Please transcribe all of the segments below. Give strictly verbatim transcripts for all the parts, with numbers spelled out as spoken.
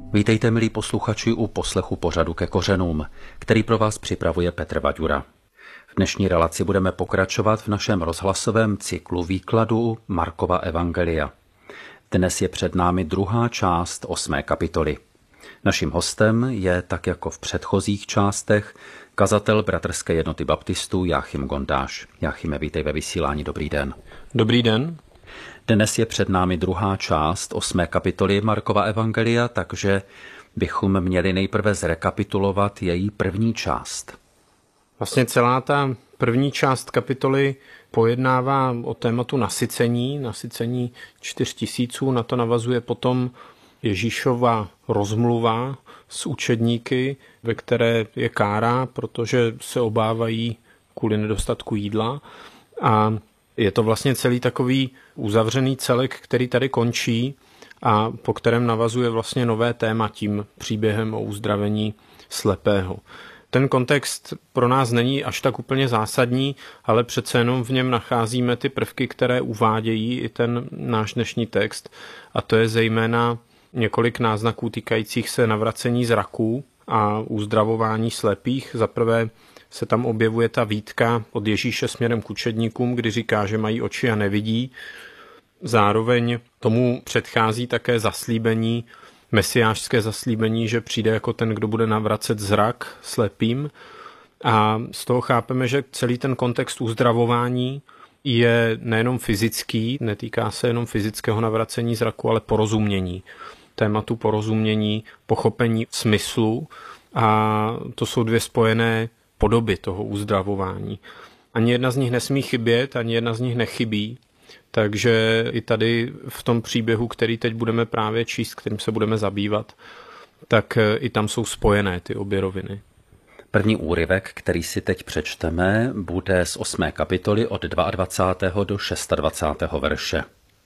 Vítejte, milí posluchači, u poslechu pořadu Ke kořenům, který pro vás připravuje Petr Vaďura. V dnešní relaci budeme pokračovat v našem rozhlasovém cyklu výkladu Markova evangelia. Dnes je před námi druhá část osmé kapitoly. Naším hostem je, tak jako v předchozích částech, kazatel Bratrské jednoty baptistů Jáchym Gondáš. Jáchyme, vítej ve vysílání, dobrý den. Dobrý den. Dnes je před námi druhá část osmé kapitoly Markova evangelia, takže bychom měli nejprve zrekapitulovat její první část. Vlastně celá ta první část kapitoly pojednává o tématu nasycení, nasycení čtyř tisíců, na to navazuje potom Ježíšova rozmluva s učedníky, ve které je kára, protože se obávají kvůli nedostatku jídla. A je to vlastně celý takový uzavřený celek, který tady končí a po kterém navazuje vlastně nové téma tím příběhem o uzdravení slepého. Ten kontext pro nás není až tak úplně zásadní, ale přece jenom v něm nacházíme ty prvky, které uvádějí i ten náš dnešní text, a to je zejména několik náznaků týkajících se navracení zraků a uzdravování slepých. Za prvé se tam objevuje ta výtka od Ježíše směrem k učedníkům, kdy říká, že mají oči a nevidí. Zároveň tomu předchází také zaslíbení, mesiášské zaslíbení, že přijde jako ten, kdo bude navracet zrak slepým. A z toho chápeme, že celý ten kontext uzdravování je nejenom fyzický, netýká se jenom fyzického navracení zraku, ale porozumění. Tématu porozumění, pochopení smyslu, a to jsou dvě spojené podoby toho uzdravování. Ani jedna z nich nesmí chybět, ani jedna z nich nechybí, takže i tady v tom příběhu, který teď budeme právě číst, kterým se budeme zabývat, tak i tam jsou spojené ty obě roviny. První úryvek, který si teď přečteme, bude z osmé kapitoly od dvacátého druhého do dvacátého šestého verše.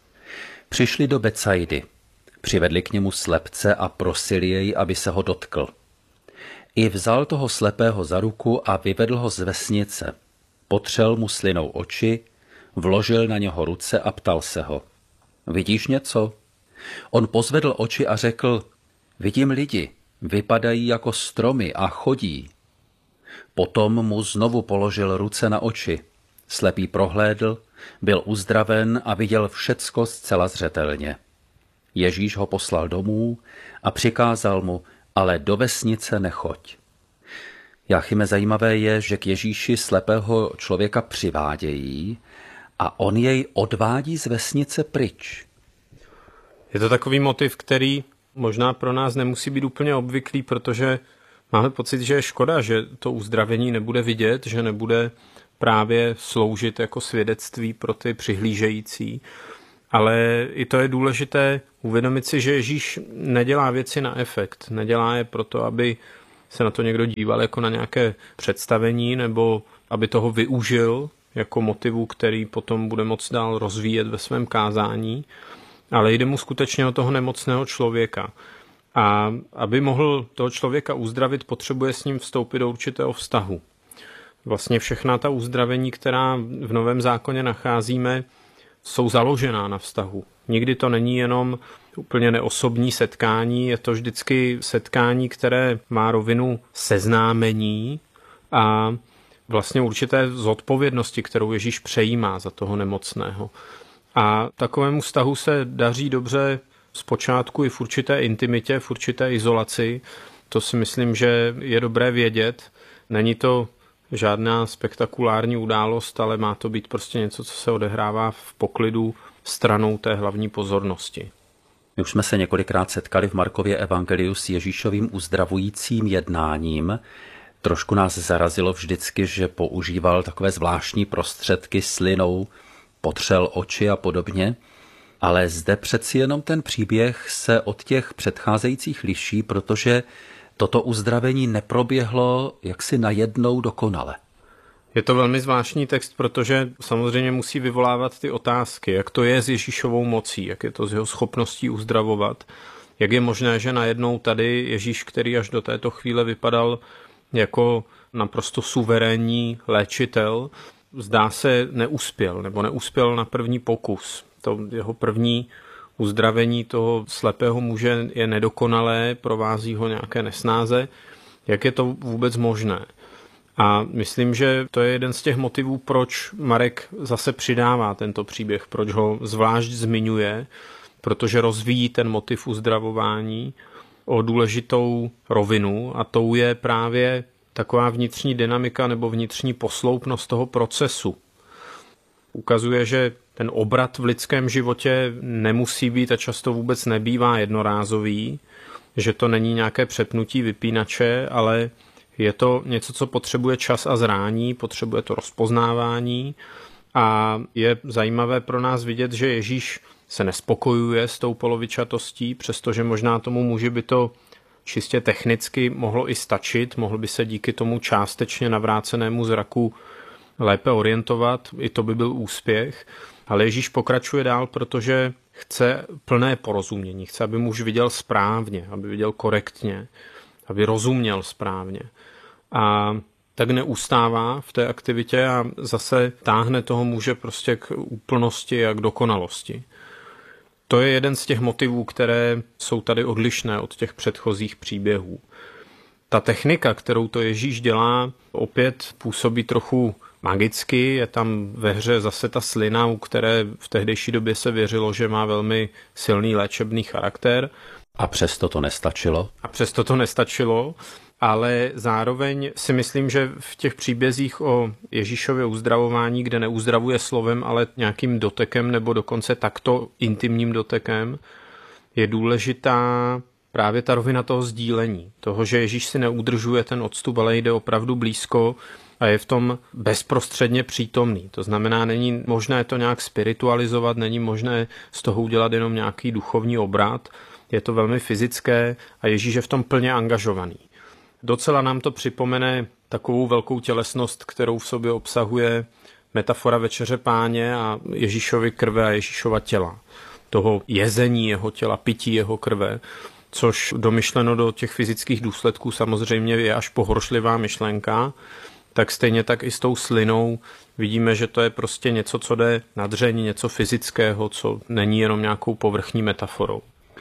Přišli do Becajdy, přivedli k němu slepce a prosili jej, aby se ho dotkl. I vzal toho slepého za ruku a vyvedl ho z vesnice. Potřel mu slinou oči, vložil na něho ruce a ptal se ho. Vidíš něco? On pozvedl oči a řekl, vidím lidi, vypadají jako stromy a chodí. Potom mu znovu položil ruce na oči. Slepý prohlédl, byl uzdraven a viděl všecko zcela zřetelně. Ježíš ho poslal domů a přikázal mu, ale do vesnice nechoď. Jáchyme, zajímavé je, že k Ježíši slepého člověka přivádějí a on jej odvádí z vesnice pryč. Je to takový motiv, který možná pro nás nemusí být úplně obvyklý, protože máme pocit, že je škoda, že to uzdravení nebude vidět, že nebude právě sloužit jako svědectví pro ty přihlížející. Ale i to je důležité uvědomit si, že Ježíš nedělá věci na efekt. Nedělá je proto, aby se na to někdo díval jako na nějaké představení, nebo aby toho využil jako motivu, který potom bude moct dál rozvíjet ve svém kázání. Ale jde mu skutečně o toho nemocného člověka. A aby mohl toho člověka uzdravit, potřebuje s ním vstoupit do určitého vztahu. Vlastně všechna ta uzdravení, která v Novém zákoně nacházíme, jsou založená na vztahu. Nikdy to není jenom úplně neosobní setkání, je to vždycky setkání, které má rovinu seznámení a vlastně určité zodpovědnosti, kterou Ježíš přejímá za toho nemocného. A takovému vztahu se daří dobře zpočátku i v určité intimitě, v určité izolaci. To si myslím, že je dobré vědět. Není to žádná spektakulární událost, ale má to být prostě něco, co se odehrává v poklidu stranou té hlavní pozornosti. My už jsme se několikrát setkali v Markově evangeliu s Ježíšovým uzdravujícím jednáním. Trošku nás zarazilo vždycky, že používal takové zvláštní prostředky slinou, potřel oči a podobně. Ale zde přeci jenom ten příběh se od těch předcházejících liší, protože toto uzdravení neproběhlo jaksi najednou dokonale. Je to velmi zvláštní text, protože samozřejmě musí vyvolávat ty otázky, jak to je s Ježíšovou mocí, jak je to s jeho schopností uzdravovat, jak je možné, že najednou tady Ježíš, který až do této chvíle vypadal jako naprosto suverénní léčitel, zdá se neuspěl, nebo neuspěl na první pokus. To jeho první uzdravení toho slepého muže je nedokonalé, provází ho nějaké nesnáze. Jak je to vůbec možné? A myslím, že to je jeden z těch motivů, proč Marek zase přidává tento příběh, proč ho zvlášť zmiňuje, protože rozvíjí ten motiv uzdravování o důležitou rovinu a tou je právě taková vnitřní dynamika nebo vnitřní posloupnost toho procesu. Ukazuje, že ten obrat v lidském životě nemusí být a často vůbec nebývá jednorázový, že to není nějaké přepnutí vypínače, ale je to něco, co potřebuje čas a zrání, potřebuje to rozpoznávání a je zajímavé pro nás vidět, že Ježíš se nespokojuje s tou polovičatostí, přestože možná tomu muži by to čistě technicky mohlo i stačit, mohl by se díky tomu částečně navrácenému zraku lépe orientovat, i to by byl úspěch, ale Ježíš pokračuje dál, protože chce plné porozumění, chce, aby muž viděl správně, aby viděl korektně, aby rozuměl správně. A tak neustává v té aktivitě a zase táhne toho muže prostě k úplnosti a k dokonalosti. To je jeden z těch motivů, které jsou tady odlišné od těch předchozích příběhů. Ta technika, kterou to Ježíš dělá, opět působí trochu magicky, je tam ve hře zase ta slina, u které v tehdejší době se věřilo, že má velmi silný léčebný charakter. A přesto to nestačilo? A přesto to nestačilo, ale zároveň si myslím, že v těch příbězích o Ježíšově uzdravování, kde neuzdravuje slovem, ale nějakým dotekem nebo dokonce takto intimním dotekem, je důležitá právě ta rovina toho sdílení. Toho, že Ježíš si neudržuje ten odstup, ale jde opravdu blízko a je v tom bezprostředně přítomný. To znamená, není možné to nějak spiritualizovat, není možné z toho udělat jenom nějaký duchovní obrat. Je to velmi fyzické a Ježíš je v tom plně angažovaný. Docela nám to připomene takovou velkou tělesnost, kterou v sobě obsahuje metafora Večeře Páně a Ježíšovy krve a Ježíšova těla. Toho jezení jeho těla, pití jeho krve, což domyšleno do těch fyzických důsledků samozřejmě je až pohoršlivá myšlenka, tak stejně tak i s tou slinou vidíme, že to je prostě něco, co jde na dřeň, něco fyzického, co není jenom nějakou povrchní metaforou.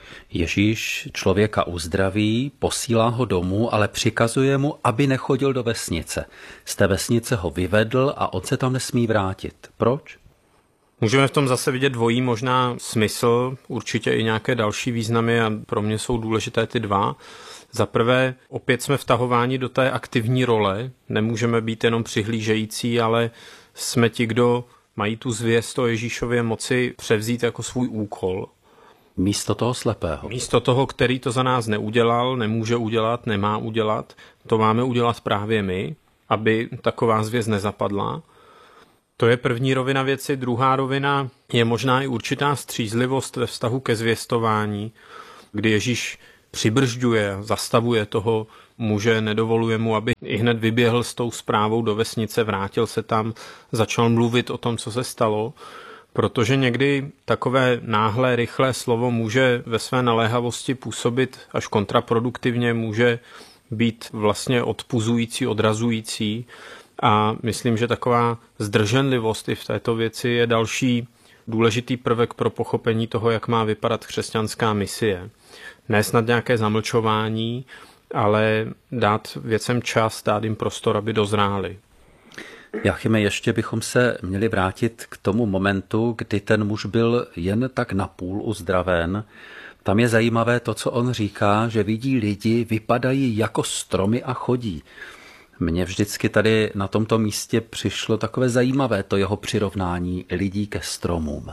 Ježíš člověka uzdraví, posílá ho domů, ale přikazuje mu, aby nechodil do vesnice. Z té vesnice ho vyvedl a on se tam nesmí vrátit. Proč? Můžeme v tom zase vidět dvojí možná smysl, určitě i nějaké další významy a pro mě jsou důležité ty dva. Za prvé, opět jsme vtahováni do té aktivní role, nemůžeme být jenom přihlížející, ale jsme ti, kdo mají tu zvěst o Ježíšově moci převzít jako svůj úkol. Místo toho slepého. Místo toho, který to za nás neudělal, nemůže udělat, nemá udělat, to máme udělat právě my, aby taková zvěst nezapadla. To je první rovina věci. Druhá rovina je možná i určitá střízlivost ve vztahu ke zvěstování, kdy Ježíš přibržďuje, zastavuje toho muže, nedovoluje mu, aby i hned vyběhl s tou zprávou do vesnice, vrátil se tam, začal mluvit o tom, co se stalo, protože někdy takové náhlé, rychlé slovo může ve své naléhavosti působit až kontraproduktivně, může být vlastně odpuzující, odrazující a myslím, že taková zdrženlivost i v této věci je další důležitý prvek pro pochopení toho, jak má vypadat křesťanská misie. Ne snad nějaké zamlčování, ale dát věcem čas, dát jim prostor, aby dozráli. Jachime, ještě bychom se měli vrátit k tomu momentu, kdy ten muž byl jen tak napůl uzdraven. Tam je zajímavé to, co on říká, že vidí lidi, vypadají jako stromy a chodí. Mně vždycky tady na tomto místě přišlo takové zajímavé to jeho přirovnání lidí ke stromům.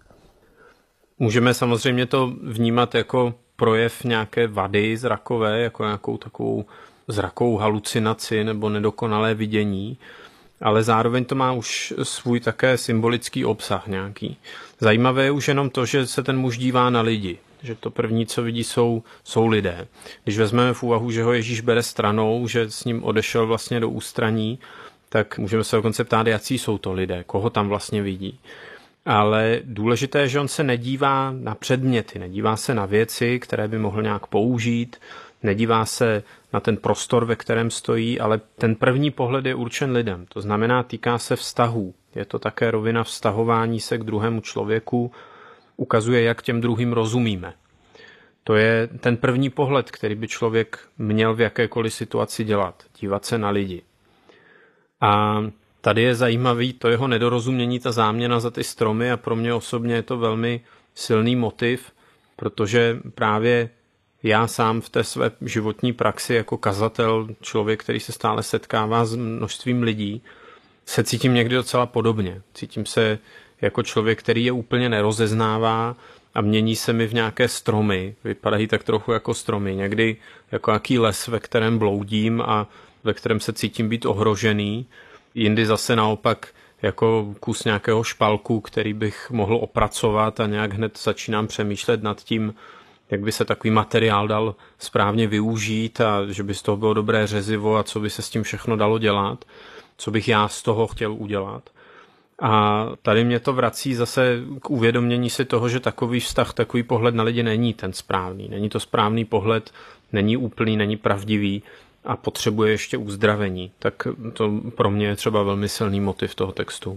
Můžeme samozřejmě to vnímat jako projev nějaké vady zrakové, jako nějakou takovou zrakovou halucinaci nebo nedokonalé vidění, ale zároveň to má už svůj také symbolický obsah nějaký. Zajímavé je už jenom to, že se ten muž dívá na lidi, že to první, co vidí, jsou, jsou lidé. Když vezmeme v úvahu, že ho Ježíš bere stranou, že s ním odešel vlastně do ústraní, tak můžeme se dokonce ptát, jací jsou to lidé, koho tam vlastně vidí. Ale důležité je, že on se nedívá na předměty, nedívá se na věci, které by mohl nějak použít, nedívá se na ten prostor, ve kterém stojí, ale ten první pohled je určen lidem. To znamená, týká se vztahů. Je to také rovina vztahování se k druhému člověku, ukazuje, jak těm druhým rozumíme. To je ten první pohled, který by člověk měl v jakékoliv situaci dělat. Dívat se na lidi. A tady je zajímavý to jeho nedorozumění, ta záměna za ty stromy a pro mě osobně je to velmi silný motiv, protože právě já sám v té své životní praxi jako kazatel, člověk, který se stále setkává s množstvím lidí, se cítím někdy docela podobně. Cítím se jako člověk, který je úplně nerozeznává a mění se mi v nějaké stromy. Vypadají tak trochu jako stromy. Někdy jako nějaký les, ve kterém bloudím a ve kterém se cítím být ohrožený. Jindy zase naopak jako kus nějakého špalku, který bych mohl opracovat a nějak hned začínám přemýšlet nad tím, jak by se takový materiál dal správně využít a že by z toho bylo dobré řezivo a co by se s tím všechno dalo dělat, co bych já z toho chtěl udělat. A tady mě to vrací zase k uvědomění si toho, že takový vztah, takový pohled na lidi není ten správný. Není to správný pohled, není úplný, není pravdivý a potřebuje ještě uzdravení. Tak to pro mě je třeba velmi silný motiv toho textu.